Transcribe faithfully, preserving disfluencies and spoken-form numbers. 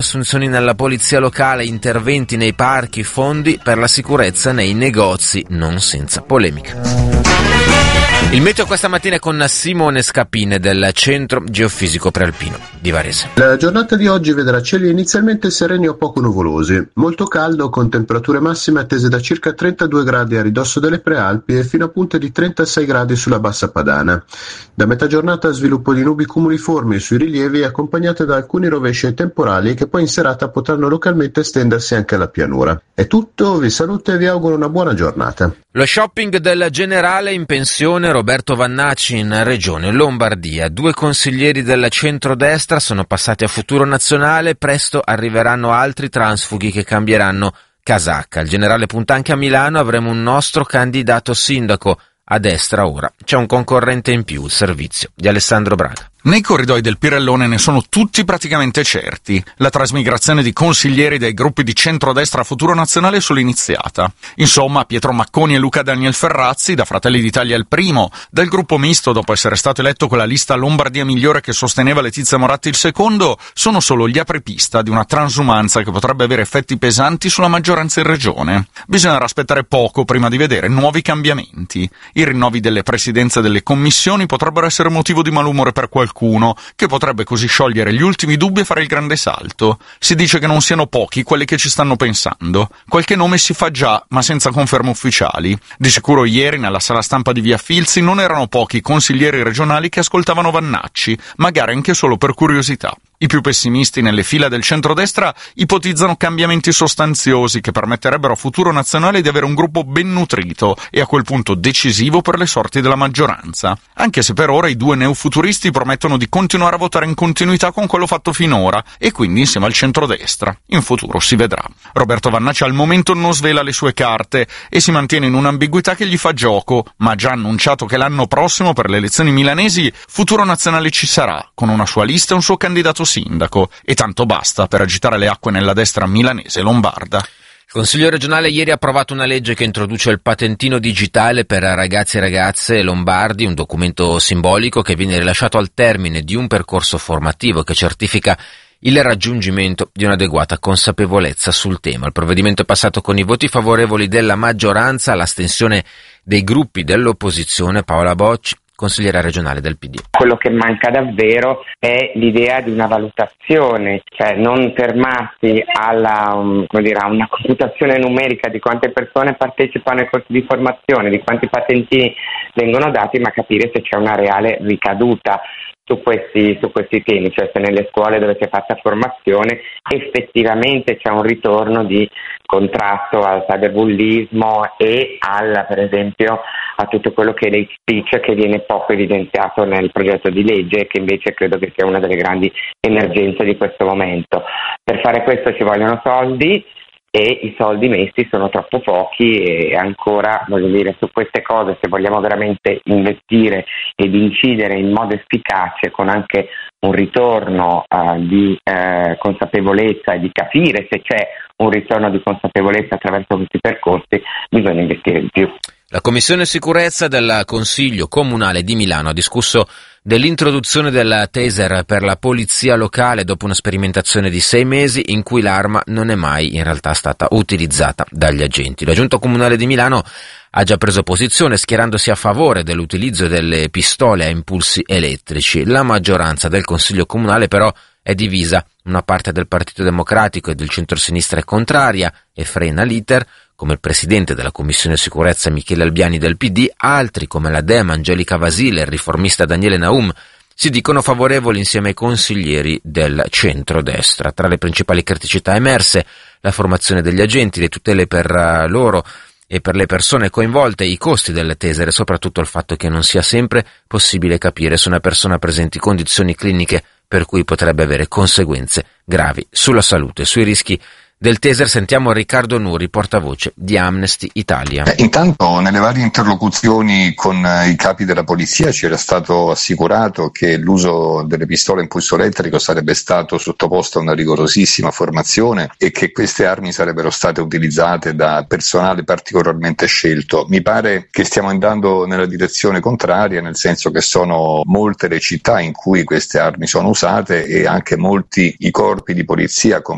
assunzioni nella polizia locale, interventi nei parchi, fondi per la sicurezza nei negozi, non senza polemica. Il meteo questa mattina è con Simone Scapine del Centro Geofisico Prealpino di Varese. La giornata di oggi vedrà cieli inizialmente sereni o poco nuvolosi, molto caldo con temperature massime attese da circa trentadue gradi a ridosso delle Prealpi e fino a punte di trentasei gradi sulla Bassa Padana. Da metà giornata sviluppo di nubi cumuliformi sui rilievi accompagnate da alcuni rovesci e temporali che poi in serata potranno localmente estendersi anche alla pianura. È tutto, vi saluto e vi auguro una buona giornata. Lo shopping del generale in pensione Roberto Vannacci in Regione Lombardia. Due consiglieri del centrodestra sono passati a Futuro Nazionale, presto arriveranno altri transfughi che cambieranno casacca. Il generale punta anche a Milano, avremo un nostro candidato sindaco. A destra ora c'è un concorrente in più, il servizio di Alessandro Braga. Nei corridoi del Pirellone ne sono tutti praticamente certi. La trasmigrazione di consiglieri dai gruppi di centrodestra a Futuro Nazionale è solo iniziata. Insomma, Pietro Macconi e Luca Daniel Ferrazzi, da Fratelli d'Italia il primo, dal gruppo misto dopo essere stato eletto con la lista Lombardia Migliore che sosteneva Letizia Moratti il secondo, sono solo gli apripista di una transumanza che potrebbe avere effetti pesanti sulla maggioranza in regione. Bisognerà aspettare poco prima di vedere nuovi cambiamenti. I rinnovi delle presidenze delle commissioni potrebbero essere motivo di malumore per qualcuno, che potrebbe così sciogliere gli ultimi dubbi e fare il grande salto. Si dice che non siano pochi quelli che ci stanno pensando. Qualche nome si fa già, ma senza conferme ufficiali. Di sicuro ieri, nella sala stampa di Via Filzi, non erano pochi i consiglieri regionali che ascoltavano Vannacci, magari anche solo per curiosità. I più pessimisti nelle fila del centrodestra ipotizzano cambiamenti sostanziosi che permetterebbero a Futuro Nazionale di avere un gruppo ben nutrito e a quel punto decisivo per le sorti della maggioranza. Anche se per ora i due neofuturisti promettono di continuare a votare in continuità con quello fatto finora e quindi insieme al centrodestra. In futuro si vedrà. Roberto Vannacci al momento non svela le sue carte e si mantiene in un'ambiguità che gli fa gioco, ma ha già annunciato che l'anno prossimo per le elezioni milanesi Futuro Nazionale ci sarà, con una sua lista e un suo candidato sindaco, e tanto basta per agitare le acque nella destra milanese e lombarda. Il Consiglio regionale ieri ha approvato una legge che introduce il patentino digitale per ragazzi e ragazze lombardi, un documento simbolico che viene rilasciato al termine di un percorso formativo che certifica il raggiungimento di un'adeguata consapevolezza sul tema. Il provvedimento è passato con i voti favorevoli della maggioranza, l'astensione dei gruppi dell'opposizione. Paola Bocci, consigliera regionale del P D. Quello che manca davvero è l'idea di una valutazione, cioè non fermarsi alla, um, come dire, a una computazione numerica di quante persone partecipano ai corsi di formazione, di quanti patentini vengono dati, ma capire se c'è una reale ricaduta su questi, su questi temi, cioè se nelle scuole dove si è fatta formazione effettivamente c'è un ritorno di contrasto al cyberbullismo e al, per esempio, a tutto quello che è l'hate speech, che viene poco evidenziato nel progetto di legge, che invece credo che sia una delle grandi emergenze di questo momento. Per fare questo ci vogliono soldi e i soldi messi sono troppo pochi e ancora, voglio dire, su queste cose, se vogliamo veramente investire ed incidere in modo efficace con anche un ritorno uh, di uh, consapevolezza e di capire se c'è un ritorno di consapevolezza attraverso questi percorsi, bisogna investire di più. La Commissione Sicurezza del Consiglio Comunale di Milano ha discusso dell'introduzione del taser per la polizia locale dopo una sperimentazione di sei mesi in cui l'arma non è mai in realtà stata utilizzata dagli agenti. La Giunta Comunale di Milano ha già preso posizione schierandosi a favore dell'utilizzo delle pistole a impulsi elettrici. La maggioranza del Consiglio Comunale però è divisa. Una parte del Partito Democratico e del centrosinistra è contraria e frena l'iter, come il presidente della Commissione Sicurezza Michele Albiani del P D, altri come la Dem Angelica Vasile e il riformista Daniele Naum si dicono favorevoli insieme ai consiglieri del centrodestra. Tra le principali criticità emerse, la formazione degli agenti, le tutele per loro e per le persone coinvolte, i costi del taser e soprattutto il fatto che non sia sempre possibile capire se una persona presenti condizioni cliniche per cui potrebbe avere conseguenze gravi sulla salute. Sui rischi del taser sentiamo Riccardo Nuri, portavoce di Amnesty Italia. Eh, intanto nelle varie interlocuzioni con eh, i capi della polizia ci era stato assicurato che l'uso delle pistole a impulso elettrico sarebbe stato sottoposto a una rigorosissima formazione e che queste armi sarebbero state utilizzate da personale particolarmente scelto. Mi pare che stiamo andando nella direzione contraria, nel senso che sono molte le città in cui queste armi sono usate e anche molti i corpi di polizia,